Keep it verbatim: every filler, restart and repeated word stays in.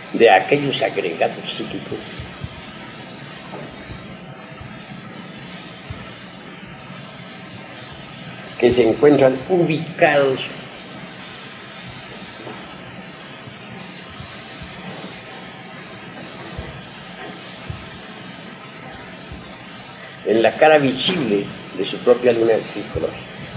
de aquellos agregados psíquicos que se encuentran ubicados en la cara visible de su propia luna psicológica.